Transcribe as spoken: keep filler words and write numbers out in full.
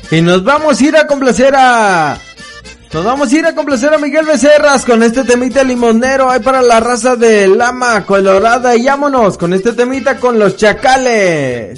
Y nos vamos a ir a complacer a... Nos vamos a ir a complacer a Miguel Becerras con este temita limonero. Hay para la raza de Lama Colorada. Y vámonos con este temita con los Chacales.